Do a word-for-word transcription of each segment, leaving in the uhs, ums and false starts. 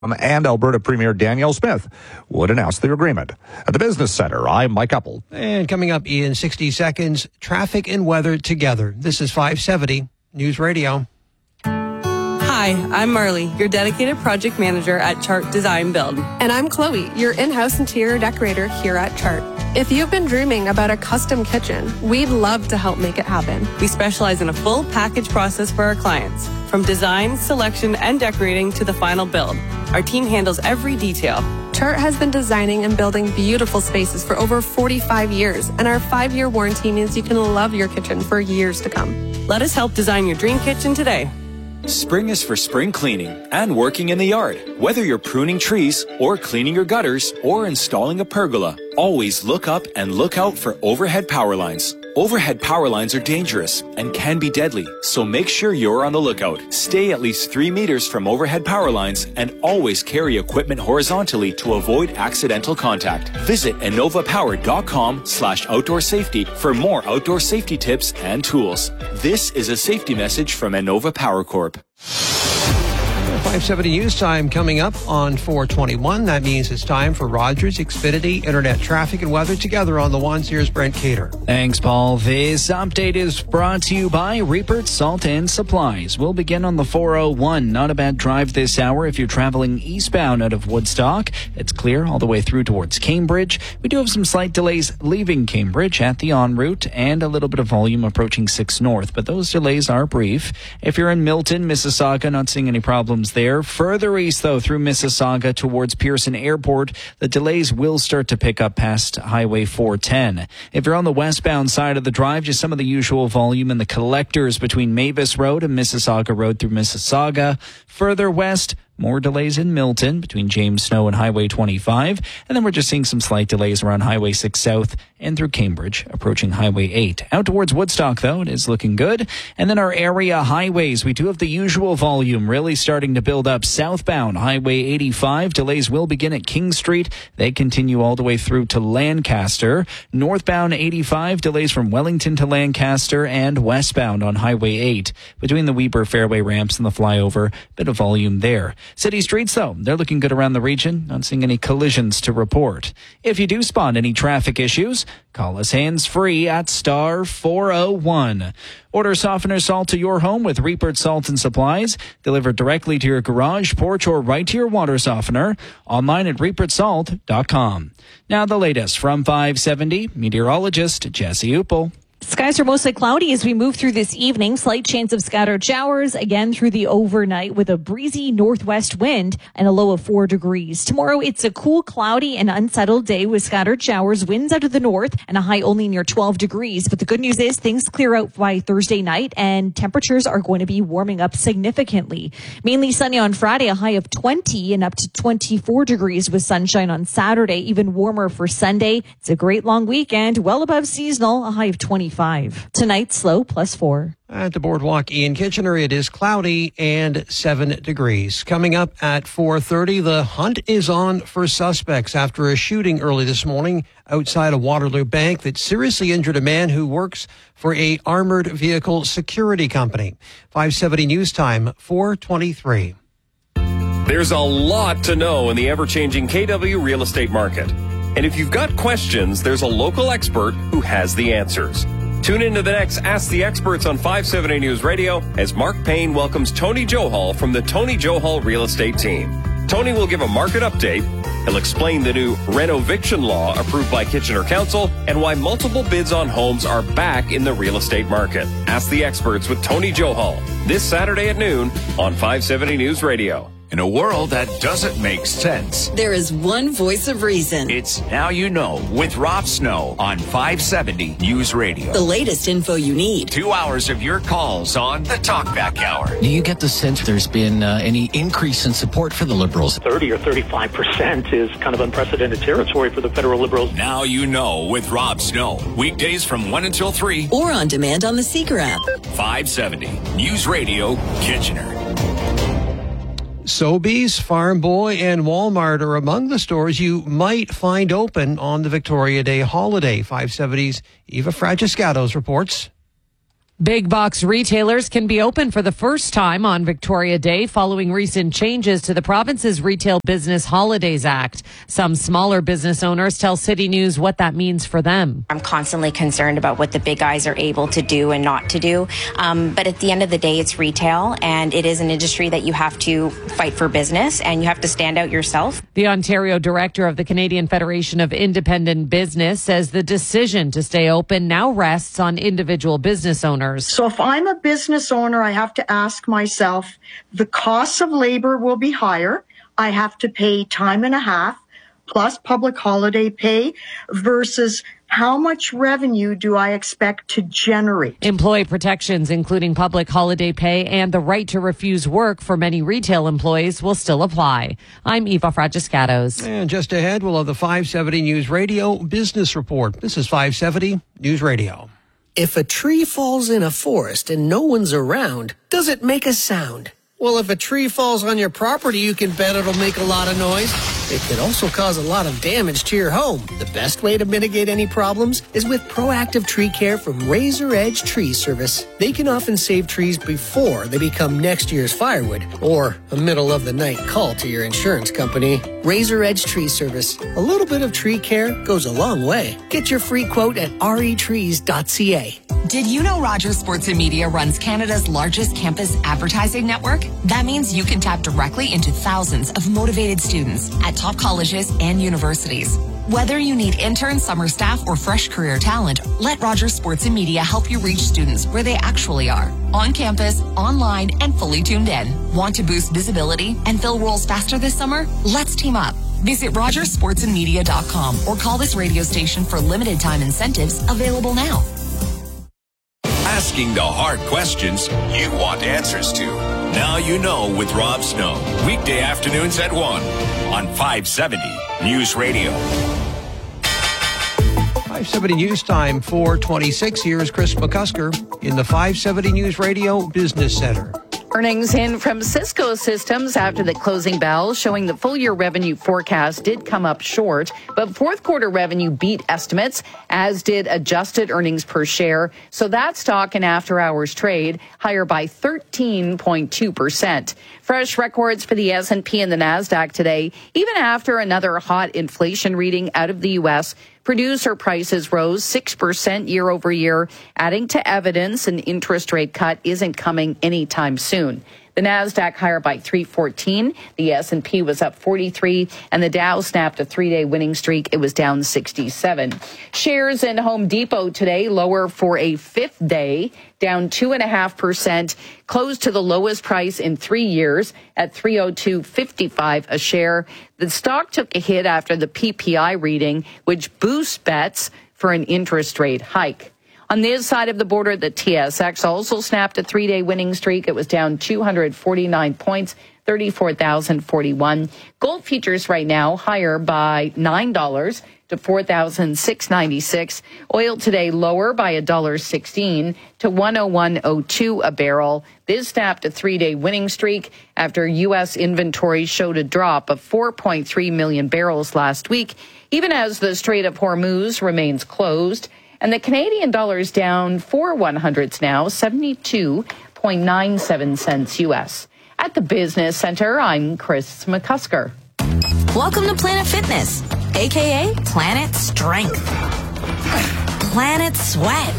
and Alberta Premier Danielle Smith would announce the agreement. At the Business Center, I'm Mike Uppel. And coming up in sixty seconds, traffic and weather together. This is five seventy News Radio. Hi, I'm Marley, your dedicated project manager at Chart Design Build. And I'm Chloe, your in-house interior decorator here at Chart. If you've been dreaming about a custom kitchen, we'd love to help make it happen. We specialize in a full package process for our clients, from design, selection, and decorating to the final build. Our team handles every detail. Chart has been designing and building beautiful spaces for over forty-five years, and our five-year warranty means you can love your kitchen for years to come. Let us help design your dream kitchen today. Spring is for spring cleaning and working in the yard. Whether you're pruning trees or cleaning your gutters or installing a pergola, always look up and look out for overhead power lines. Overhead power lines are dangerous and can be deadly, so make sure you're on the lookout. Stay at least three meters from overhead power lines and always carry equipment horizontally to avoid accidental contact. Visit innovapower.com slash outdoor safety for more outdoor safety tips and tools. This is a safety message from Innova Power Corp. five seventy News Time coming up on four twenty-one. That means it's time for Rogers Xfinity Internet traffic and weather together on the ones. Here's Brent Cater. Thanks, Paul. This update is brought to you by Rupert Salt and Supplies. We'll begin on the four oh one. Not a bad drive this hour if you're traveling eastbound out of Woodstock. It's clear all the way through towards Cambridge. We do have some slight delays leaving Cambridge at the en route and a little bit of volume approaching six North, but those delays are brief. If you're in Milton, Mississauga, not seeing any problems there. Further east, though, through Mississauga towards Pearson Airport, the delays will start to pick up past Highway four ten. If you're on the westbound side of the drive, just some of the usual volume in the collectors between Mavis Road and Mississauga Road through Mississauga. Further west, more delays in Milton between James Snow and Highway twenty-five. And then we're just seeing some slight delays around Highway six South and through Cambridge, approaching Highway eight. Out towards Woodstock, though, it is looking good. And then our area highways, we do have the usual volume really starting to build up southbound. Highway eighty-five, delays will begin at King Street. They continue all the way through to Lancaster. Northbound eighty-five, delays from Wellington to Lancaster, and westbound on Highway eight. Between the Weber Fairway ramps and the flyover, bit of volume there. City streets, though, they're looking good around the region. Not seeing any collisions to report. If you do spot any traffic issues, call us hands-free at star four oh one. Order softener salt to your home with Rupert Salt and Supplies. Delivered directly to your garage, porch, or right to your water softener. Online at rupert salt dot com. Now the latest from five seventy, meteorologist Jesse Uppel. Skies are mostly cloudy as we move through this evening. Slight chance of scattered showers again through the overnight with a breezy northwest wind and a low of four degrees. Tomorrow, it's a cool, cloudy, and unsettled day with scattered showers, winds out of the north, and a high only near twelve degrees. But the good news is things clear out by Thursday night, and temperatures are going to be warming up significantly. Mainly sunny on Friday, a high of twenty and up to twenty-four degrees with sunshine on Saturday, even warmer for Sunday. It's a great long weekend, well above seasonal, a high of twenty-five. Tonight, slow, plus four. At the Boardwalk in Kitchener, it is cloudy and seven degrees. Coming up at four thirty, the hunt is on for suspects after a shooting early this morning outside a Waterloo bank that seriously injured a man who works for a armored vehicle security company. five seventy News Time, four twenty-three. There's a lot to know in the ever-changing K W real estate market. And if you've got questions, there's a local expert who has the answers. Tune into the next Ask the Experts on five seventy News Radio as Mark Payne welcomes Tony Johal from the Tony Johal Real Estate Team. Tony will give a market update. He'll explain the new renoviction law approved by Kitchener Council and why multiple bids on homes are back in the real estate market. Ask the Experts with Tony Johal this Saturday at noon on five seventy News Radio. In a world that doesn't make sense, there is one voice of reason. It's Now You Know with Rob Snow on five seventy News Radio. The latest info you need. Two hours of your calls on the Talkback Hour. Do you get the sense there's been uh, any increase in support for the Liberals? thirty or thirty-five percent is kind of unprecedented territory for the federal Liberals. Now You Know with Rob Snow. Weekdays from one until three. Or on demand on the Seeker app. five seventy News Radio, Kitchener. Sobeys, Farm Boy, and Walmart are among the stores you might find open on the Victoria Day holiday. five seventy's Eva Fragiscatos reports. Big box retailers can be open for the first time on Victoria Day following recent changes to the province's Retail Business Holidays Act. Some smaller business owners tell City News what that means for them. I'm constantly concerned about what the big guys are able to do and not to do. Um, but at the end of the day, it's retail, and it is an industry that you have to fight for business and you have to stand out yourself. The Ontario director of the Canadian Federation of Independent Business says the decision to stay open now rests on individual business owners. So if I'm a business owner, I have to ask myself, the costs of labor will be higher. I have to pay time and a half plus public holiday pay versus how much revenue do I expect to generate? Employee protections, including public holiday pay and the right to refuse work for many retail employees, will still apply. I'm Eva Fragiscatos. And just ahead, we'll have the five seventy News Radio Business Report. This is five seventy News Radio. If a tree falls in a forest and no one's around, does it make a sound? Well, if a tree falls on your property, you can bet it'll make a lot of noise. It could also cause a lot of damage to your home. The best way to mitigate any problems is with proactive tree care from Razor Edge Tree Service. They can often save trees before they become next year's firewood or a middle of the night call to your insurance company. Razor Edge Tree Service. A little bit of tree care goes a long way. Get your free quote at r e trees dot c a. Did you know Rogers Sports and Media runs Canada's largest campus advertising network? That means you can tap directly into thousands of motivated students at top colleges and universities. Whether you need interns, summer staff, or fresh career talent, let Rogers Sports and Media help you reach students where they actually are. On campus, online, and fully tuned in. Want to boost visibility and fill roles faster this summer? Let's team up. Visit rogers sports and media dot com or call this radio station for limited time incentives available now. Asking the hard questions you want answers to. Now you know with Rob Snow. Weekday afternoons at one on five seventy News Radio. five seventy News Time, four twenty-six. Here's Chris McCusker in the five seventy News Radio Business Center. Earnings in from Cisco Systems after the closing bell, showing the full-year revenue forecast did come up short, but fourth quarter revenue beat estimates, as did adjusted earnings per share. So that stock in after-hours trade higher by thirteen point two percent. Fresh records for the S and P and the NASDAQ today, even after another hot inflation reading out of the U S. Producer prices rose six percent year over year, adding to evidence an interest rate cut isn't coming anytime soon. The NASDAQ higher by three fourteen, the S and P was up forty-three, and the Dow snapped a three-day winning streak. It was down sixty-seven. Shares in Home Depot today lower for a fifth day, down two point five percent, closed to the lowest price in three years at three oh two fifty-five a share. The stock took a hit after the P P I reading, which boosts bets for an interest rate hike. On this side of the border, the T S X also snapped a three-day winning streak. It was down two hundred forty-nine points, thirty-four thousand forty-one. Gold futures right now higher by nine dollars to four thousand six hundred ninety-six. Oil today lower by one dollar sixteen to one oh one oh two a barrel. This snapped a three-day winning streak after U S inventory showed a drop of four point three million barrels last week, even as the Strait of Hormuz remains closed. And the Canadian dollar is down four one hundredths now, seventy-two point nine seven cents U S. At the Business Center, I'm Chris McCusker. Welcome to Planet Fitness, a k a. Planet Strength, Planet Sweat,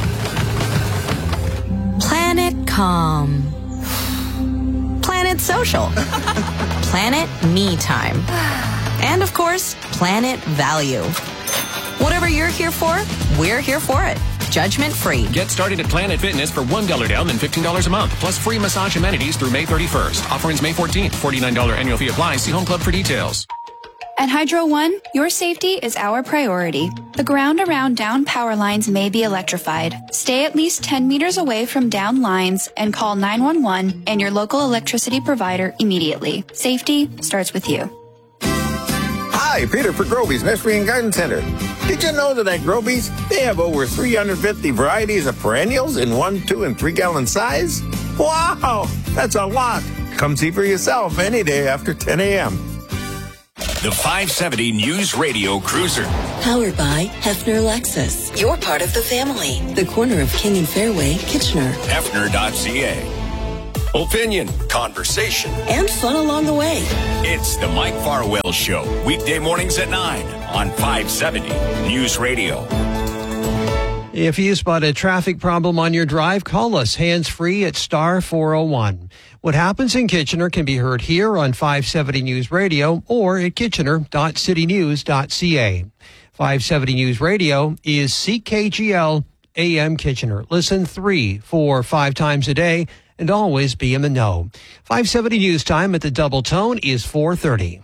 Planet Calm, Planet Social, Planet Me Time, and of course, Planet Value. Whatever you're here for, we're here for it. Judgment free. Get started at Planet Fitness for one dollar down and fifteen dollars a month, plus free massage amenities through May thirty-first. Offer ends May fourteenth. forty-nine dollars annual fee applies. See Home Club for details. At Hydro One, your safety is our priority. The ground around down power lines may be electrified. Stay at least ten meters away from down lines and call nine one one and your local electricity provider immediately. Safety starts with you. Hi, Peter for Groby's Nursery and Garden Center. Did you know that at Groby's, they have over three hundred fifty varieties of perennials in one, two, and three gallon size? Wow, that's a lot. Come see for yourself any day after ten a.m. The five seventy News Radio Cruiser. Powered by Hefner Lexus. You're part of the family. The corner of King and Fairway, Kitchener. Hefner dot c a. Opinion, conversation, and fun along the way. It's the Mike Farwell Show. Weekday mornings at nine on five seventy News Radio. If you spot a traffic problem on your drive, call us hands-free at star four oh one. What happens in Kitchener can be heard here on five seventy News Radio or at kitchener dot city news dot c a. five seventy News Radio is C K G L A M Kitchener. Listen three, four, five times a day and always be in the know. five seventy News Time at the Double Tone is four thirty.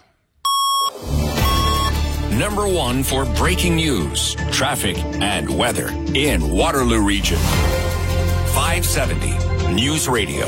Number one for breaking news, traffic, and weather in Waterloo Region. five seventy News Radio.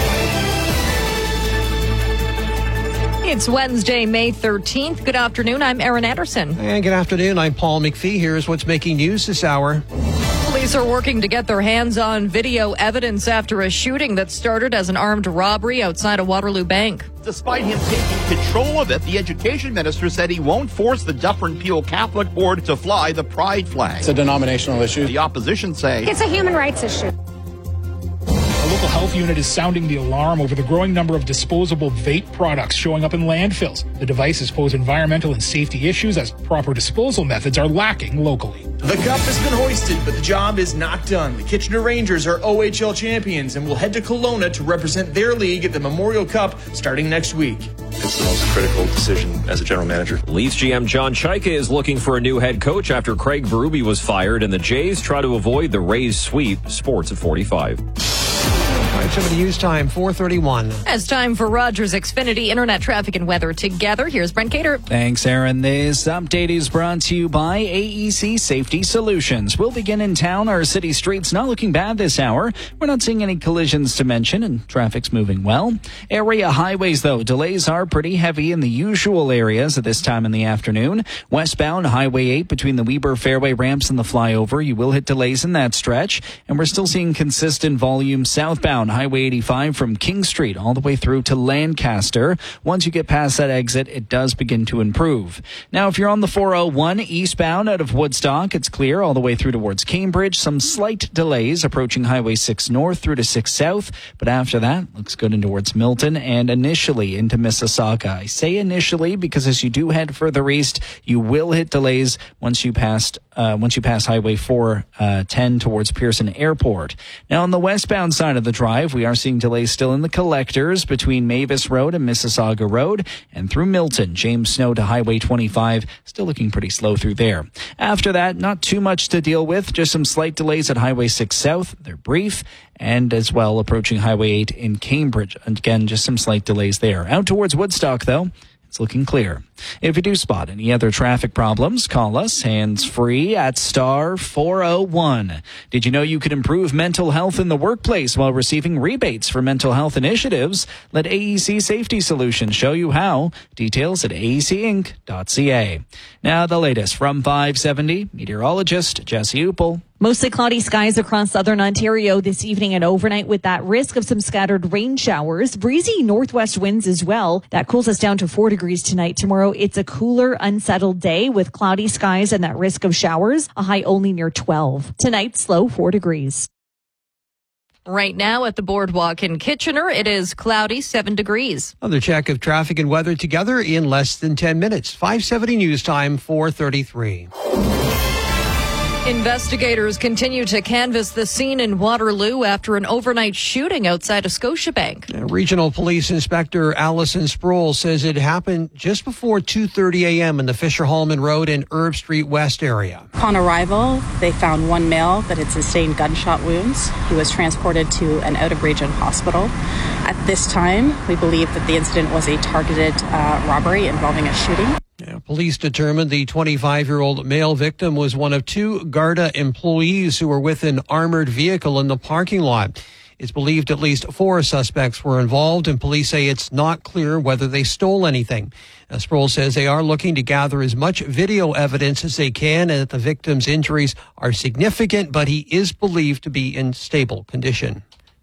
It's Wednesday, May thirteenth. Good afternoon. I'm Erin Anderson. And good afternoon. I'm Paul McPhee. Here's what's making news this hour. Police are working to get their hands on video evidence after a shooting that started as an armed robbery outside a Waterloo bank. Despite him taking control of it, the education minister said he won't force the Dufferin-Peel Catholic Board to fly the pride flag. It's a denominational issue. The opposition say it's a human rights issue. A local health unit is sounding the alarm over the growing number of disposable vape products showing up in landfills. The devices pose environmental and safety issues as proper disposal methods are lacking locally. The cup has been hoisted, but the job is not done. The Kitchener Rangers are O H L champions and will head to Kelowna to represent their league at the Memorial Cup starting next week. It's the most critical decision as a general manager. Leafs G M John Chaika is looking for a new head coach after Craig Berube was fired, and the Jays try to avoid the Rays sweep. Sports at forty-five. five seventy News Time, four thirty-one. It's time for Rogers Xfinity Internet Traffic and Weather together. Here's Brent Cater. Thanks, Aaron. This update is brought to you by A E C Safety Solutions. We'll begin in town. Our city streets not looking bad this hour. We're not seeing any collisions to mention, and traffic's moving well. Area highways, though, delays are pretty heavy in the usual areas at this time in the afternoon. Westbound Highway eight between the Weber Fairway ramps and the flyover. You will hit delays in that stretch, and we're still seeing consistent volume southbound Highway eighty-five from King Street all the way through to Lancaster. Once you get past that exit, it does begin to improve. Now, if you're on the four oh one eastbound out of Woodstock, it's clear all the way through towards Cambridge. Some slight delays approaching Highway six north through to six south, but after that, looks good in towards Milton and initially into Mississauga. I say initially because as you do head further east, you will hit delays once you passed Uh, once you pass Highway four ten towards Pearson Airport. Now, on the westbound side of the drive, we are seeing delays still in the collectors between Mavis Road and Mississauga Road and through Milton. James Snow to Highway twenty-five, still looking pretty slow through there. After that, not too much to deal with, just some slight delays at Highway six South. They're brief. And as well, approaching Highway eight in Cambridge. Again, just some slight delays there. Out towards Woodstock, though, it's looking clear. If you do spot any other traffic problems, call us hands-free at star four oh one. Did you know you could improve mental health in the workplace while receiving rebates for mental health initiatives? Let A E C Safety Solutions show you how. Details at A E C inc dot c a. Now the latest from five seventy, meteorologist Jesse Upel. Mostly cloudy skies across southern Ontario this evening and overnight with that risk of some scattered rain showers. Breezy northwest winds as well. That cools us down to four degrees tonight. Tomorrow it's a cooler, unsettled day with cloudy skies and that risk of showers. A high only near twelve. Tonight's low four degrees. Right now at the boardwalk in Kitchener, it is cloudy, seven degrees. Another check of traffic and weather together in less than ten minutes. five seventy News Time, four thirty-three. Investigators continue to canvass the scene in Waterloo after an overnight shooting outside of Scotiabank. Regional Police Inspector Allison Sproul says it happened just before two thirty a.m. in the Fisher-Hallman Road and Herb Street West area. Upon arrival, they found one male that had sustained gunshot wounds. He was transported to an out-of-region hospital. At this time, we believe that the incident was a targeted uh, robbery involving a shooting. Yeah, police determined the twenty-five-year-old male victim was one of two Garda employees who were with an armored vehicle in the parking lot. It's believed at least four suspects were involved, and police say it's not clear whether they stole anything. Now, Sproul says they are looking to gather as much video evidence as they can and that the victim's injuries are significant, but he is believed to be in stable condition.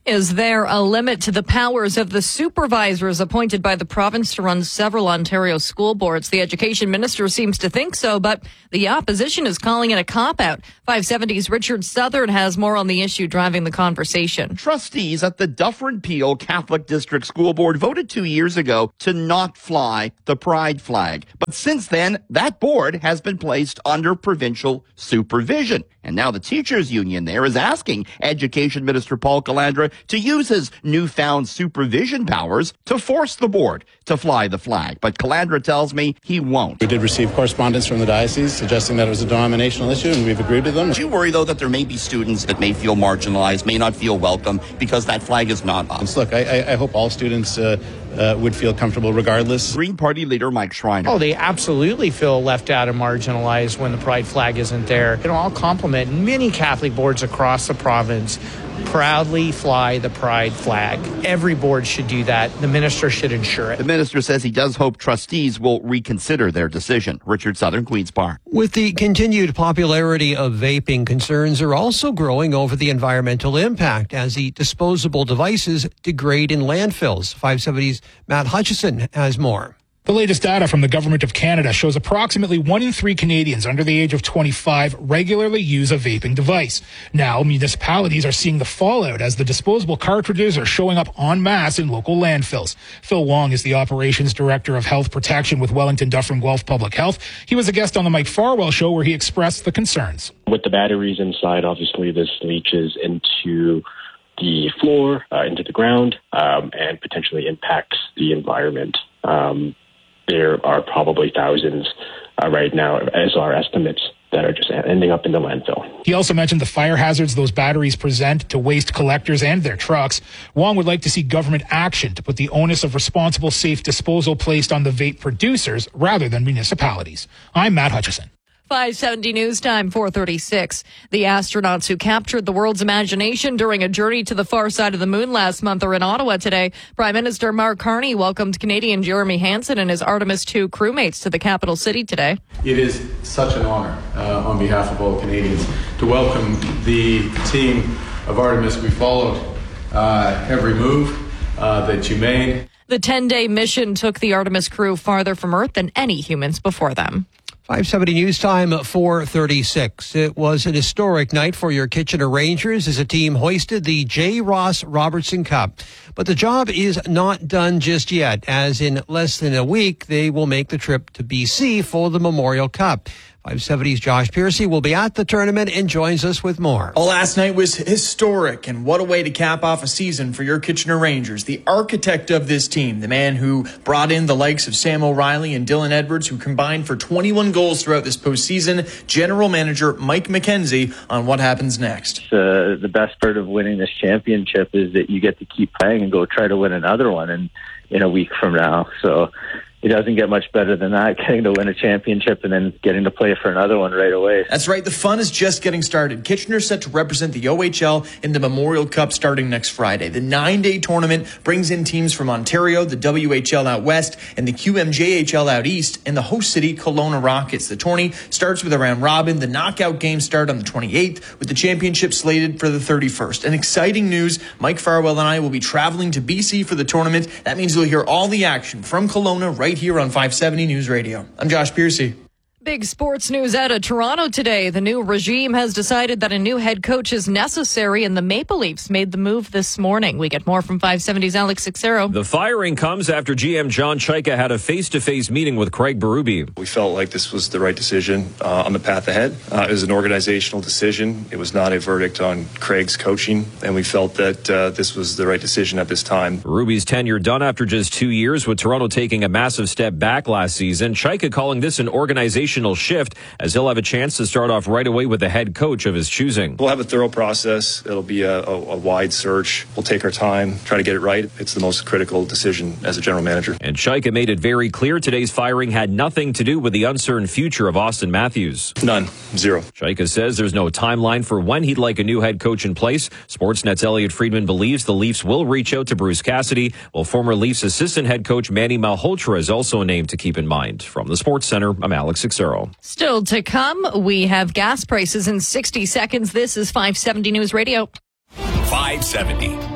Is there a limit to the powers of the supervisors appointed by the province to run several Ontario school boards? The education minister seems to think so, but the opposition is calling it a cop-out. five seventy's Richard Southern has more on the issue driving the conversation. Trustees at the Dufferin Peel Catholic District School Board voted two years ago to not fly the pride flag. But since then, that board has been placed under provincial supervision. And now the teachers union there is asking Education Minister Paul Calandra to use his newfound supervision powers to force the board to fly the flag. But Calandra tells me he won't. We did receive correspondence from the diocese suggesting that it was a denominational issue, and we've agreed with them. Do you worry, though, that there may be students that may feel marginalized, may not feel welcome because that flag is not up? Look, I, I hope all students uh, uh, would feel comfortable regardless. Green Party leader Mike Schreiner. Oh, they absolutely feel left out and marginalized when the pride flag isn't there. You know, I'll compliment many Catholic boards across the province proudly fly the pride flag. Every board should do that. The minister should ensure it. The minister says he does hope trustees will reconsider their decision. Richard Southern, Queen's Park. With the continued popularity of vaping, concerns are also growing over the environmental impact as the disposable devices degrade in landfills. five seventy's Matt Hutchison has more. The latest data from the Government of Canada shows approximately one in three Canadians under the age of twenty-five regularly use a vaping device. Now, municipalities are seeing the fallout as the disposable cartridges are showing up en masse in local landfills. Phil Wong is the Operations Director of Health Protection with Wellington Dufferin Guelph Public Health. He was a guest on the Mike Farwell Show where he expressed the concerns. With the batteries inside, obviously this leaches into the floor, uh, into the ground, um, and potentially impacts the environment. Um, There are probably thousands uh, right now, as our estimates, that are just ending up in the landfill. He also mentioned the fire hazards those batteries present to waste collectors and their trucks. Wong would like to see government action to put the onus of responsible, safe disposal placed on the vape producers rather than municipalities. I'm Matt Hutchison. five seventy News Time, four thirty-six. The astronauts who captured the world's imagination during a journey to the far side of the moon last month are in Ottawa today. Prime Minister Mark Carney welcomed Canadian Jeremy Hansen and his Artemis two crewmates to the capital city today. It is such an honor uh, on behalf of all Canadians to welcome the team of Artemis. We followed uh, every move uh, that you made. The ten-day mission took the Artemis crew farther from Earth than any humans before them. five seventy News Time, four thirty-six. It was an historic night for your Kitchener Rangers as a team hoisted the J. Ross Robertson Cup. But the job is not done just yet, as in less than a week, they will make the trip to B C for the Memorial Cup. five seventy's Josh Piercy will be at the tournament and joins us with more. Oh, last night was historic, and what a way to cap off a season for your Kitchener Rangers. The architect of this team, the man who brought in the likes of Sam O'Reilly and Dylan Edwards, who combined for twenty-one goals throughout this postseason, General Manager Mike McKenzie on what happens next. Uh, the best part of winning this championship is that you get to keep playing and go try to win another one in, in a week from now. So it doesn't get much better than that, getting to win a championship and then getting to play for another one right away. That's right. The fun is just getting started. Kitchener's set to represent the O H L in the Memorial Cup starting next Friday. The nine-day tournament brings in teams from Ontario, the W H L out west, and the Q M J H L out east, and the host city, Kelowna Rockets. The tourney starts with a round robin. The knockout games start on the twenty-eighth, with the championship slated for the thirty-first. And exciting news, Mike Farwell and I will be traveling to B C for the tournament. That means you'll hear all the action from Kelowna right here on five seventy News Radio. I'm Josh Piercy. Big sports news out of Toronto today. The new regime has decided that a new head coach is necessary, and the Maple Leafs made the move this morning. We get more from five seventy's Alex Sixero. The firing comes after G M John Chaika had a face-to-face meeting with Craig Berube. We felt like this was the right decision uh, on the path ahead. Uh, it was an organizational decision. It was not a verdict on Craig's coaching, and we felt that uh, this was the right decision at this time. Berube's tenure done after just two years, with Toronto taking a massive step back last season. Chaika calling this an organizational shift, as he'll have a chance to start off right away with the head coach of his choosing. We'll have a thorough process. It'll be a, a, a wide search. We'll take our time, try to get it right. It's the most critical decision as a general manager. And Chaika made it very clear today's firing had nothing to do with the uncertain future of Austin Matthews. None. Zero. Chaika says there's no timeline for when he'd like a new head coach in place. Sportsnet's Elliot Friedman believes the Leafs will reach out to Bruce Cassidy, while former Leafs assistant head coach Manny Malhotra is also a name to keep in mind. From the Sports Center, I'm Alex Sixero. Still to come, we have gas prices in sixty seconds. This is five seventy News Radio. five seventy.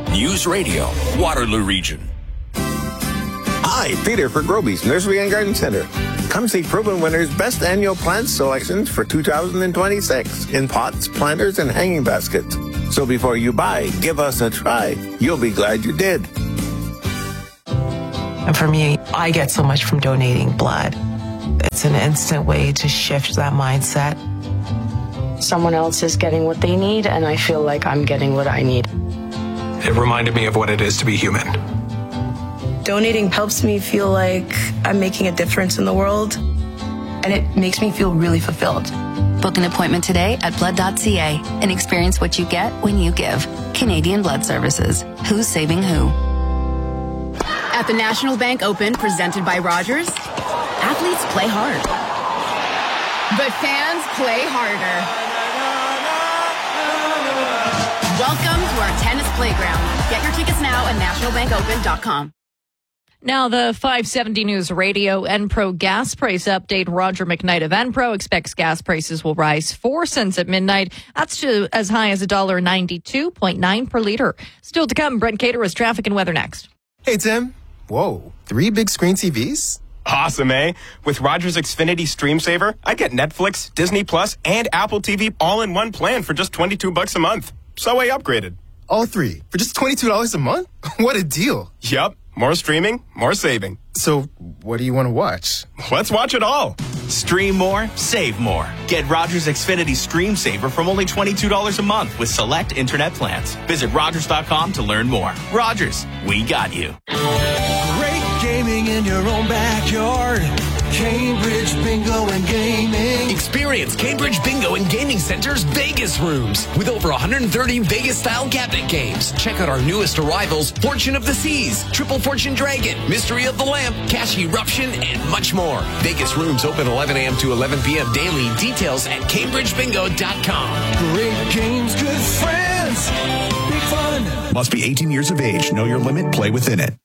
News Radio, Waterloo Region. Hi, Peter for Groby's Nursery and Garden Center. Come see proven winners' best annual plant selections for two thousand twenty-six in pots, planters, and hanging baskets. So before you buy, give us a try. You'll be glad you did. And for me, I get so much from donating blood. It's an instant way to shift that mindset. Someone else is getting what they need, and I feel like I'm getting what I need. It reminded me of what it is to be human. Donating helps me feel like I'm making a difference in the world, and it makes me feel really fulfilled. Book an appointment today at blood dot c a and experience what you get when you give. Canadian Blood Services. Who's saving who? At the National Bank Open, presented by Rogers, athletes play hard, but fans play harder. Welcome to our tennis playground. Get your tickets now at national bank open dot com. Now, the five seventy News Radio Enpro gas price update. Roger McKnight of Enpro expects gas prices will rise four cents at midnight. That's to as high as one dollar ninety-two point nine per liter. Still to come, Brent Cater has traffic and weather next. Hey, Tim. Whoa, three big screen T Vs? Awesome, eh? With Rogers Xfinity Stream Saver, I get Netflix, Disney Plus, and Apple T V all in one plan for just twenty-two bucks a month. So I upgraded. All three for just twenty-two dollars a month? What a deal. Yup. More streaming, more saving. So, what do you want to watch? Let's watch it all. Stream more, save more. Get Rogers Xfinity Stream Saver from only twenty-two dollars a month with select internet plans. Visit Rogers dot com to learn more. Rogers, we got you. Great gaming in your own backyard. Cambridge Bingo and Gaming. Experience Cambridge Bingo and Gaming Center's Vegas rooms with over one hundred thirty Vegas-style cabinet games. Check out our newest arrivals, Fortune of the Seas, Triple Fortune Dragon, Mystery of the Lamp, Cash Eruption, and much more. Vegas rooms open eleven a.m. to eleven p.m. daily. Details at cambridge bingo dot com. Great games, good friends, big fun. Must be eighteen years of age. Know your limit. Play within it.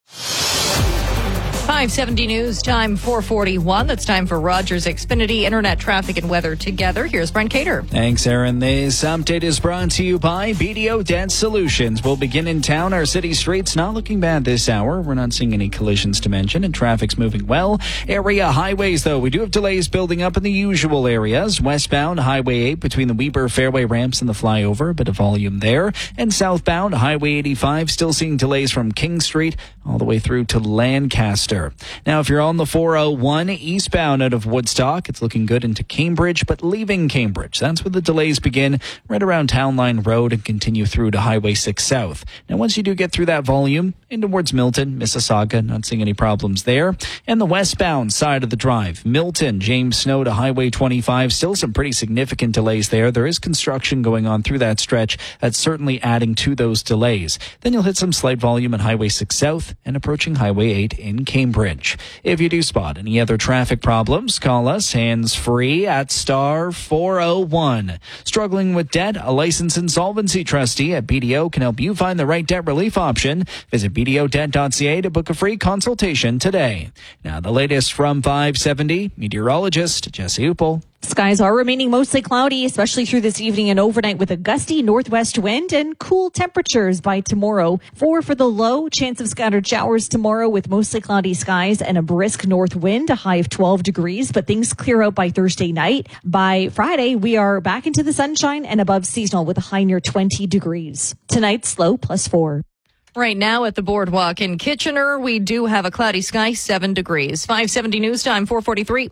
five seventy News, time four forty-one. That's time for Rogers Xfinity Internet traffic and weather together. Here's Brent Cater. Thanks, Aaron. This update is brought to you by B D O Debt Solutions. We'll begin in town. Our city streets not looking bad this hour. We're not seeing any collisions to mention, and traffic's moving well. Area highways, though, we do have delays building up in the usual areas. Westbound, Highway eight between the Weber Fairway ramps and the flyover, a bit of volume there. And southbound, Highway eighty-five, still seeing delays from King Street all the way through to Lancaster. Now, if you're on the four oh one eastbound out of Woodstock, it's looking good into Cambridge, but leaving Cambridge, that's where the delays begin, right around Town Line Road and continue through to Highway six South. Now, once you do get through that volume, in towards Milton, Mississauga, not seeing any problems there. And the westbound side of the drive, Milton, James Snow to Highway twenty-five, still some pretty significant delays there. There is construction going on through that stretch. That's certainly adding to those delays. Then you'll hit some slight volume on Highway six South and approaching Highway eight in Cambridge. If you do spot any other traffic problems, call us hands-free at star four oh one. Struggling with debt? A licensed insolvency trustee at B D O can help you find the right debt relief option. Visit b d o debt dot c a to book a free consultation today. Now, the latest from five seventy, meteorologist Jesse Uppel. Skies are remaining mostly cloudy, especially through this evening and overnight with a gusty northwest wind and cool temperatures by tomorrow. Four for the low, chance of scattered showers tomorrow with mostly cloudy skies and a brisk north wind, a high of twelve degrees, but things clear out by Thursday night. By Friday, we are back into the sunshine and above seasonal with a high near twenty degrees. Tonight's low plus four. Right now at the Boardwalk in Kitchener, we do have a cloudy sky, seven degrees. five seventy News time, four forty-three.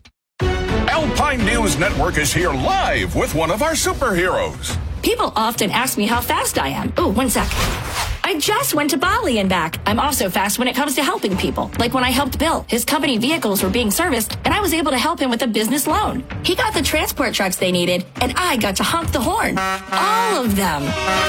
Alpine News Network is here live with one of our superheroes. People often ask me how fast I am. Oh, one sec. I just went to Bali and back. I'm also fast when it comes to helping people. Like when I helped Bill. His company vehicles were being serviced, and I was able to help him with a business loan. He got the transport trucks they needed, and I got to honk the horn. All of them.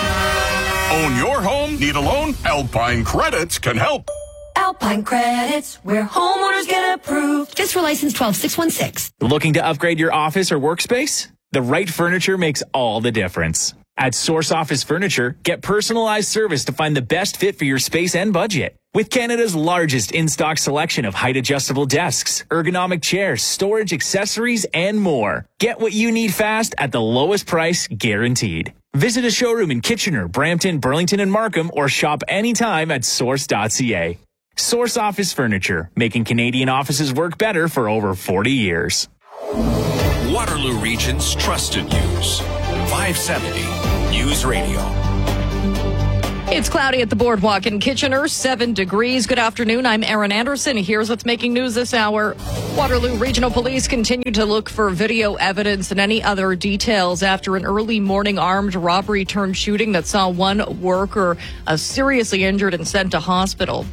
Own your home? Need a loan? Alpine Credits can help. Alpine Credits, where homeowners get approved. Just for license twelve six one six. Looking to upgrade your office or workspace? The right furniture makes all the difference. At Source Office Furniture, get personalized service to find the best fit for your space and budget. With Canada's largest in-stock selection of height-adjustable desks, ergonomic chairs, storage accessories, and more. Get what you need fast at the lowest price guaranteed. Visit a showroom in Kitchener, Brampton, Burlington, and Markham, or shop anytime at source dot c a. Source Office Furniture, making Canadian offices work better for over forty years. Waterloo Region's trusted news. five seventy News Radio. It's cloudy at the boardwalk in Kitchener, seven degrees. Good afternoon. I'm Erin Anderson. Here's what's making news this hour. Waterloo Regional Police continue to look for video evidence and any other details after an early morning armed robbery turned shooting that saw one worker uh, seriously injured and sent to hospital.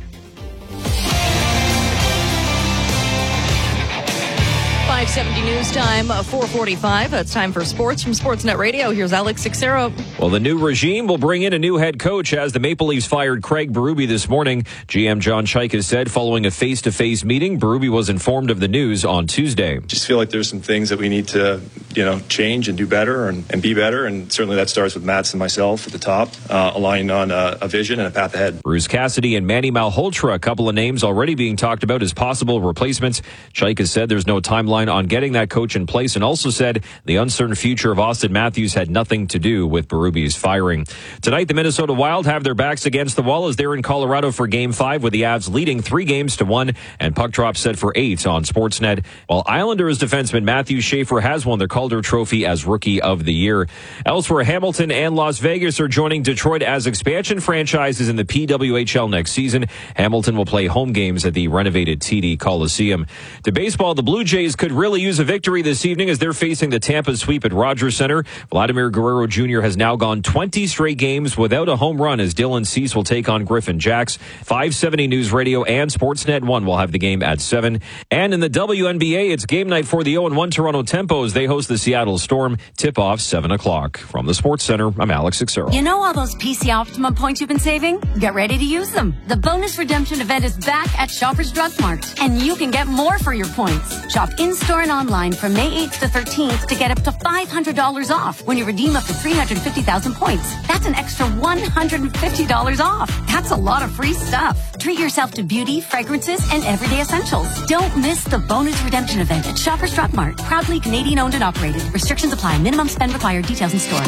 five seventy News Time, four forty-five. It's time for sports from Sportsnet Radio. Here's Alex Sixero. Well, the new regime will bring in a new head coach as the Maple Leafs fired Craig Berube this morning. G M John Chayka said following a face-to-face meeting, Berube was informed of the news on Tuesday. Just feel like there's some things that we need to, you know, change and do better and, and be better. And certainly that starts with Mats and myself at the top, uh, aligning on a, a vision and a path ahead. Bruce Cassidy and Manny Malhotra, a couple of names already being talked about as possible replacements. Chayka said there's no timeline on getting that coach in place and also said the uncertain future of Austin Matthews had nothing to do with Berube's firing. Tonight, the Minnesota Wild have their backs against the wall as they're in Colorado for Game five with the Avs leading three games to one and puck drop set for eight on Sportsnet. While Islanders defenseman Matthew Schaefer has won the Calder Trophy as Rookie of the Year. Elsewhere, Hamilton and Las Vegas are joining Detroit as expansion franchises in the P W H L next season. Hamilton will play home games at the renovated T D Coliseum. To baseball, the Blue Jays could really use a victory this evening as they're facing the Tampa sweep at Rogers Center. Vladimir Guerrero Junior has now gone twenty straight games without a home run as Dylan Cease will take on Griffin Jacks. five seventy News Radio and Sportsnet one will have the game at seven. And in the W N B A, it's game night for the oh and one Toronto Tempo as they host the Seattle Storm. Tip-off seven o'clock. From the Sports Center, I'm Alex Sixero. You know all those P C Optimum points you've been saving? Get ready to use them. The bonus redemption event is back at Shoppers Drug Mart, and you can get more for your points. Shop in-store and online from May eighth to thirteenth to get up to five hundred dollars off when you redeem up to three hundred fifty thousand points. That's an extra one hundred fifty dollars off. That's a lot of free stuff. Treat yourself to beauty, fragrances, and everyday essentials. Don't miss the bonus redemption event at Shoppers Drug Mart. Proudly Canadian owned and operated. Restrictions apply. Minimum spend required. Details in store.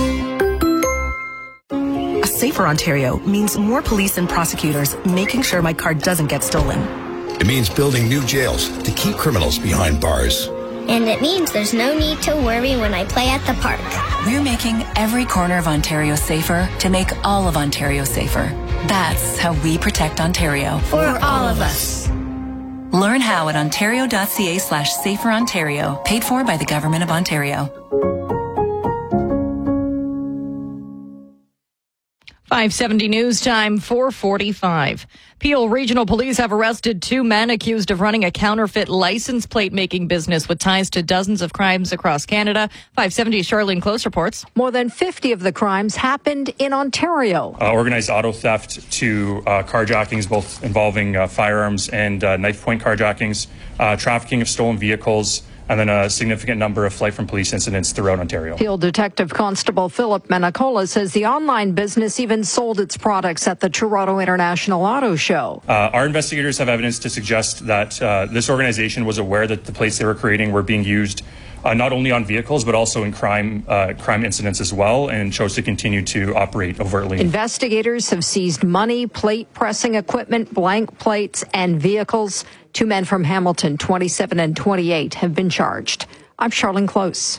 A safer Ontario means more police and prosecutors making sure my car doesn't get stolen. It means building new jails to keep criminals behind bars. And it means there's no need to worry when I play at the park. We're making every corner of Ontario safer to make all of Ontario safer. That's how we protect Ontario. For all of us. Learn how at ontario.ca slash safer Ontario. Paid for by the Government of Ontario. five seventy News Time, four forty-five. Peel Regional Police have arrested two men accused of running a counterfeit license plate making business with ties to dozens of crimes across Canada. five seventy Charlene Close reports. More than fifty of the crimes happened in Ontario. Uh, organized auto theft to uh, carjackings, both involving uh, firearms and uh, knife point carjackings, uh, trafficking of stolen vehicles, and then a significant number of flight from police incidents throughout Ontario. Peel Detective Constable Philip Menacola says the online business even sold its products at the Toronto International Auto Show. Uh, our investigators have evidence to suggest that uh, this organization was aware that the plates they were creating were being used uh, not only on vehicles but also in crime uh, crime incidents as well, and chose to continue to operate overtly. Investigators have seized money, plate pressing equipment, blank plates, and vehicles. Two men from Hamilton, twenty-seven and twenty-eight, have been charged. I'm Charlene Close.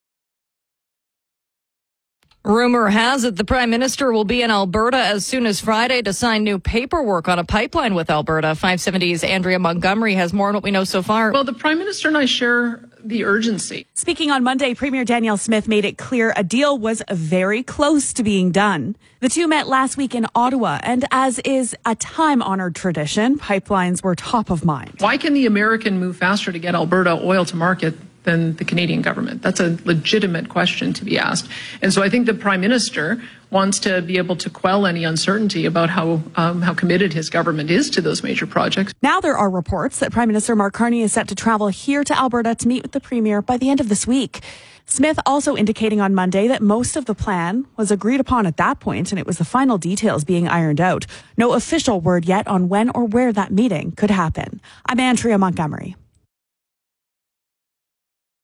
Rumor has it the Prime Minister will be in Alberta as soon as Friday to sign new paperwork on a pipeline with Alberta. five seventy's Andrea Montgomery has more on what we know so far. Well, the Prime Minister and I share the urgency. Speaking on Monday, Premier Danielle Smith made it clear a deal was very close to being done. The two met last week in Ottawa, and as is a time-honored tradition, pipelines were top of mind. Why can the American move faster to get Alberta oil to market than the Canadian government? That's a legitimate question to be asked. And so I think the Prime Minister wants to be able to quell any uncertainty about how um, how committed his government is to those major projects. Now there are reports that Prime Minister Mark Carney is set to travel here to Alberta to meet with the Premier by the end of this week. Smith also indicating on Monday that most of the plan was agreed upon at that point, and it was the final details being ironed out. No official word yet on when or where that meeting could happen. I'm Andrea Montgomery.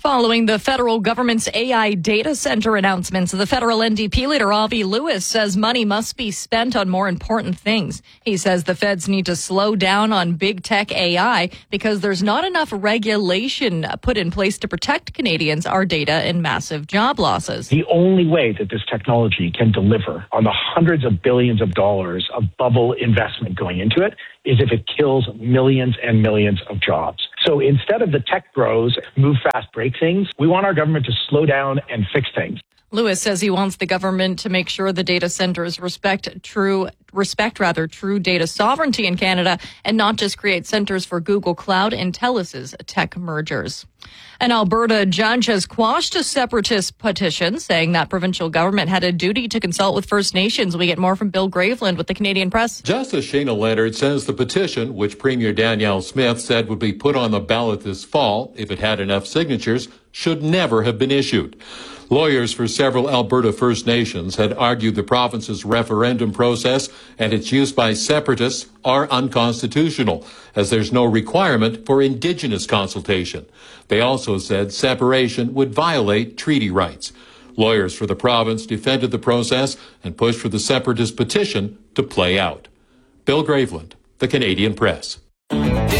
Following the federal government's A I data center announcements, the federal N D P leader Avi Lewis says money must be spent on more important things. He says the feds need to slow down on big tech A I because there's not enough regulation put in place to protect Canadians, our data, and massive job losses. The only way that this technology can deliver on the hundreds of billions of dollars of bubble investment going into it is if it kills millions and millions of jobs. So instead of the tech bros move fast, break things, we want our government to slow down and fix things. Lewis says he wants the government to make sure the data centers respect true respect rather true data sovereignty in Canada and not just create centers for Google Cloud and TELUS's tech mergers. An Alberta judge has quashed a separatist petition saying that provincial government had a duty to consult with First Nations. We get more from Bill Graveland with the Canadian Press. Justice Shana Leonard says the petition, which Premier Danielle Smith said would be put on the ballot this fall if it had enough signatures, should never have been issued. Lawyers for several Alberta First Nations had argued the province's referendum process and its use by separatists are unconstitutional, as there's no requirement for Indigenous consultation. They also said separation would violate treaty rights. Lawyers for the province defended the process and pushed for the separatist petition to play out. Bill Graveland, the Canadian Press.